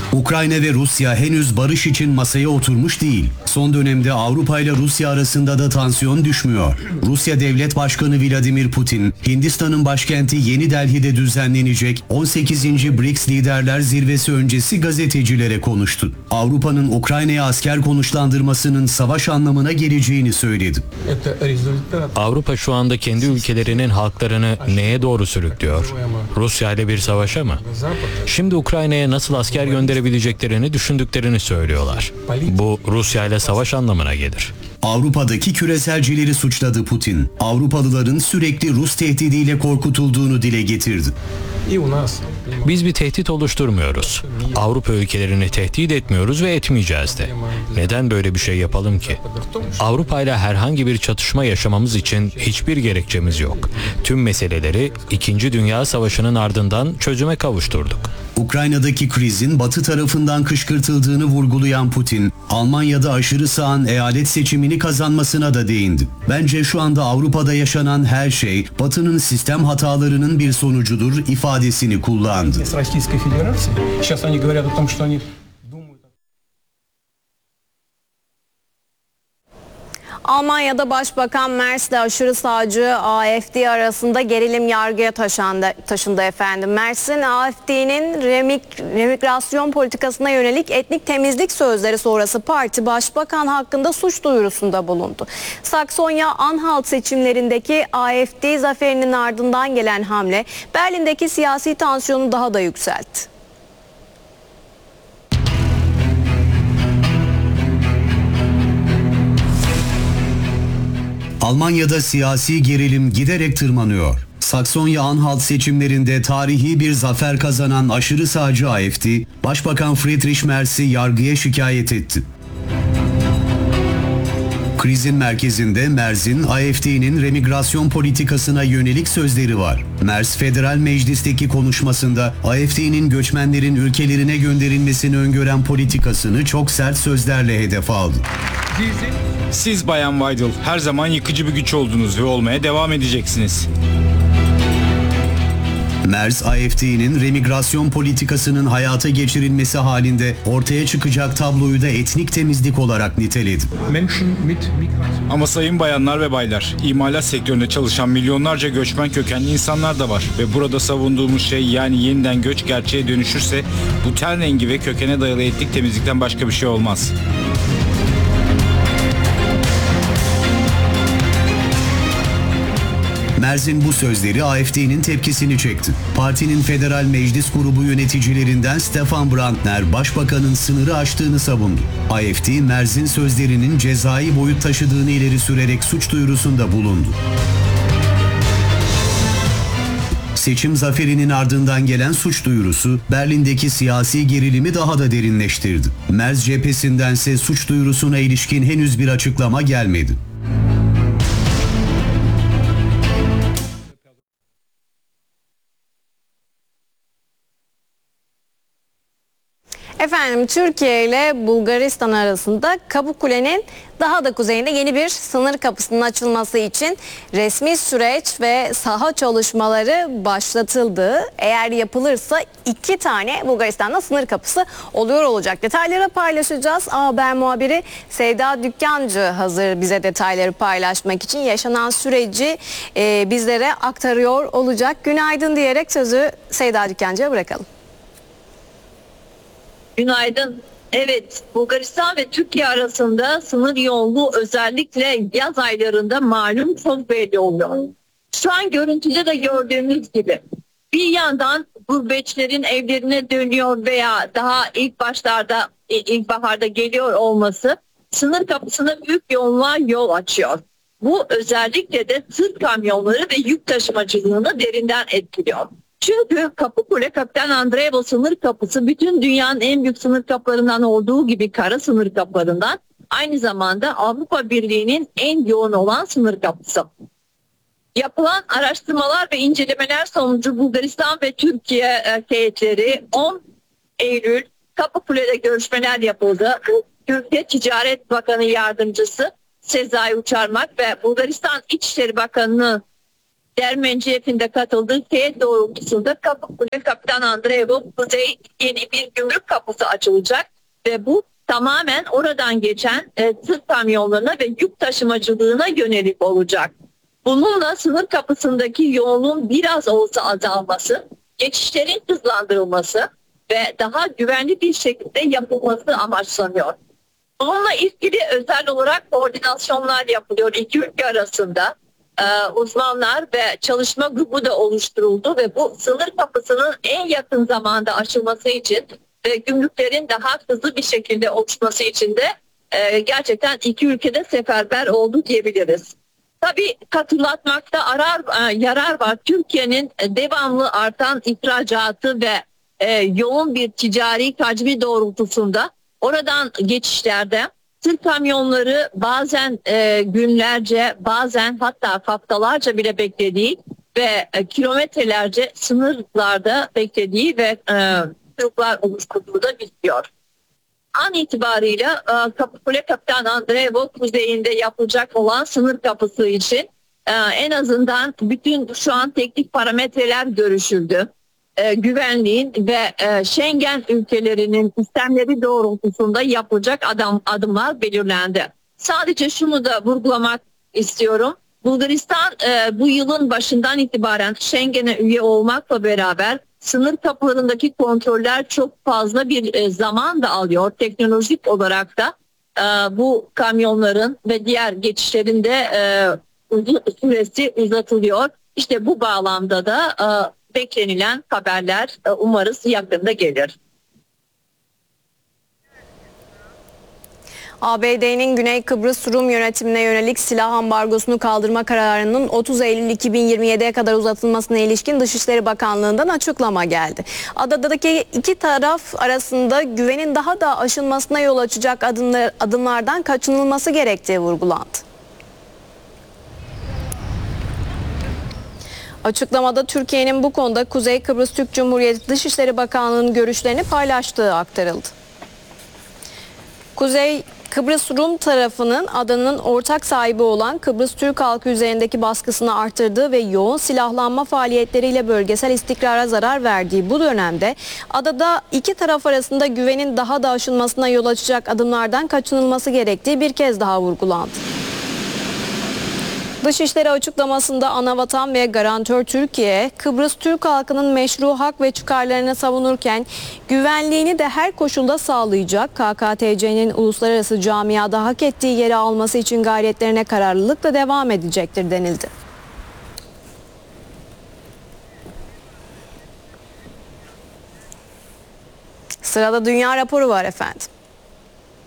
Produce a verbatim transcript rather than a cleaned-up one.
Ukrayna ve Rusya henüz barış için masaya oturmuş değil. Son dönemde Avrupa ile Rusya arasında da tansiyon düşmüyor. Rusya Devlet Başkanı Vladimir Putin, Hindistan'ın başkenti Yeni Delhi'de düzenlenecek on sekizinci BRICS Liderler Zirvesi öncesi gazetecilere konuştu. Avrupa'nın Ukrayna'ya asker konuşlandırmasının savaş anlamına geleceğini söyledi. Avrupa şu anda kendi ülkelerinin halklarını neye doğru sürüklüyor? Rusya ile bir savaşa mı? Şimdi Ukrayna'ya nasıl asker gönderebileceklerini düşündüklerini söylüyorlar. Bu Rusya ile savaş anlamına gelir. Avrupa'daki küreselcileri suçladı Putin. Avrupalıların sürekli Rus tehdidiyle korkutulduğunu dile getirdi. Biz bir tehdit oluşturmuyoruz. Avrupa ülkelerini tehdit etmiyoruz ve etmeyeceğiz de. Neden böyle bir şey yapalım ki? Avrupa ile herhangi bir çatışma yaşamamız için hiçbir gerekçemiz yok. Tüm meseleleri İkinci Dünya Savaşı'nın ardından çözüme kavuşturduk. Ukrayna'daki krizin Batı tarafından kışkırtıldığını vurgulayan Putin, Almanya'da aşırı sağın eyalet seçimini kazanmasına da değindi. Bence şu anda Avrupa'da yaşanan her şey Batı'nın sistem hatalarının bir sonucudur ifadesini kullandı. Almanya'da Başbakan Merz ile aşırı sağcı A F D arasında gerilim yargıya taşındı, taşındı efendim. Merz'in A F D'nin remig, remigrasyon politikasına yönelik etnik temizlik sözleri sonrası parti başbakan hakkında suç duyurusunda bulundu. Saksonya-Anhalt seçimlerindeki A F D zaferinin ardından gelen hamle Berlin'deki siyasi tansiyonu daha da yükseltti. Almanya'da siyasi gerilim giderek tırmanıyor. Saksonya-Anhalt seçimlerinde tarihi bir zafer kazanan aşırı sağcı A F D, Başbakan Friedrich Merz'i yargıya şikayet etti. Krizin merkezinde Merz'in A F D'nin remigrasyon politikasına yönelik sözleri var. Merz, Federal Meclis'teki konuşmasında A F D'nin göçmenlerin ülkelerine gönderilmesini öngören politikasını çok sert sözlerle hedef aldı. Siz Bayan Weidel her zaman yıkıcı bir güç oldunuz ve olmaya devam edeceksiniz. Merz, A F D'nin remigrasyon politikasının hayata geçirilmesi halinde ortaya çıkacak tabloyu da etnik temizlik olarak niteledi. Ama sayın bayanlar ve baylar, imalat sektöründe çalışan milyonlarca göçmen kökenli insanlar da var. Ve burada savunduğumuz şey, yani yeniden göç gerçeğe dönüşürse bu ten rengi ve kökene dayalı etnik temizlikten başka bir şey olmaz. Merz'in bu sözleri A F D'nin tepkisini çekti. Partinin Federal Meclis Grubu yöneticilerinden Stefan Brandner, Başbakanın sınırı aştığını savundu. A F D, Merz'in sözlerinin cezai boyut taşıdığını ileri sürerek suç duyurusunda bulundu. Seçim zaferinin ardından gelen suç duyurusu Berlin'deki siyasi gerilimi daha da derinleştirdi. Merz cephesindense suç duyurusuna ilişkin henüz bir açıklama gelmedi. Efendim, Türkiye ile Bulgaristan arasında Kapıkule'nin daha da kuzeyinde yeni bir sınır kapısının açılması için resmi süreç ve saha çalışmaları başlatıldı. Eğer yapılırsa iki tane Bulgaristan'da sınır kapısı oluyor olacak. Detayları paylaşacağız. A Haber muhabiri Sevda Dükkancı hazır bize detayları paylaşmak için yaşanan süreci e, bizlere aktarıyor olacak. Günaydın diyerek sözü Sevda Dükkancı'ya bırakalım. Günaydın. Evet, Bulgaristan ve Türkiye arasında sınır yoğunluğu özellikle yaz aylarında malum çok belli oluyor. Şu an görüntüde de gördüğümüz gibi bir yandan gurbetçilerin evlerine dönüyor veya daha ilk başlarda, ilkbaharda geliyor olması sınır kapısına büyük yoğunluğa yol açıyor. Bu özellikle de tır kamyonları ve yük taşımacılığını derinden etkiliyor. Çünkü Kapıkule Kapitan Andreevo sınır kapısı bütün dünyanın en büyük sınır kapılarından olduğu gibi kara sınır kapılarından aynı zamanda Avrupa Birliği'nin en yoğun olan sınır kapısı. Yapılan araştırmalar ve incelemeler sonucu Bulgaristan ve Türkiye heyetleri on Eylül Kapıkule'de görüşmeler yapıldı. Türkiye Ticaret Bakanı Yardımcısı Sezai Uçarmak ve Bulgaristan İçişleri Bakanı Dermenciyev'in de katıldığı teyit doğrultusunda Kapıkule Kapitan Andreevo Kuzey yeni bir gümrük kapısı açılacak ve bu tamamen oradan geçen e, tır kamyonlarına ve yük taşımacılığına yönelik olacak. Bununla sınır kapısındaki yoğunluğun biraz olsa azalması, geçişlerin hızlandırılması ve daha güvenli bir şekilde yapılması amaçlanıyor. Bununla ilgili özel olarak koordinasyonlar yapılıyor iki ülke arasında. Ee, uzmanlar ve çalışma grubu da oluşturuldu ve bu sınır kapısının en yakın zamanda açılması için ve gümrüklerin daha hızlı bir şekilde oluşması için de e, gerçekten iki ülkede seferber oldu diyebiliriz. Tabii hatırlatmakta arar, e, yarar var. Türkiye'nin devamlı artan ihracatı ve e, yoğun bir ticari hacmi doğrultusunda oradan geçişlerde tır kamyonları bazen e, günlerce, bazen hatta haftalarca bile beklediği ve e, kilometrelerce sınırlarda beklediği ve e, sınırlar oluşturduğu da biliniyor. An itibarıyla e, Kapıkule Kapitan Andreevo kuzeyinde yapılacak olan sınır kapısı için e, en azından bütün şu an teknik parametreler görüşüldü. E, güvenliğin ve e, Schengen ülkelerinin sistemleri doğrultusunda yapılacak adam, adımlar belirlendi. Sadece şunu da vurgulamak istiyorum. Bulgaristan e, bu yılın başından itibaren Schengen'e üye olmakla beraber sınır kapılarındaki kontroller çok fazla bir e, zaman da alıyor. Teknolojik olarak da e, bu kamyonların ve diğer geçişlerin de e, uzun süresi uzatılıyor. İşte bu bağlamda da e, beklenilen haberler e, umarız yakında gelir. A B D'nin Güney Kıbrıs Rum yönetimine yönelik silah ambargosunu kaldırma kararının otuz Eylül iki bin yirmi yediye kadar uzatılmasına ilişkin Dışişleri Bakanlığı'ndan açıklama geldi. Adadaki iki taraf arasında güvenin daha da aşılmasına yol açacak adımlar, adımlardan kaçınılması gerektiği vurgulandı. Açıklamada Türkiye'nin bu konuda Kuzey Kıbrıs Türk Cumhuriyeti Dışişleri Bakanlığı'nın görüşlerini paylaştığı aktarıldı. Kuzey Kıbrıs Rum tarafının adanın ortak sahibi olan Kıbrıs Türk halkı üzerindeki baskısını arttırdığı ve yoğun silahlanma faaliyetleriyle bölgesel istikrara zarar verdiği bu dönemde adada iki taraf arasında güvenin daha da aşılmasına yol açacak adımlardan kaçınılması gerektiği bir kez daha vurgulandı. Dışişleri açıklamasında anavatan ve garantör Türkiye, Kıbrıs Türk halkının meşru hak ve çıkarlarını savunurken güvenliğini de her koşulda sağlayacak, K K T C'nin uluslararası camiada hak ettiği yeri alması için gayretlerine kararlılıkla devam edecektir denildi. Sırada dünya raporu var efendim.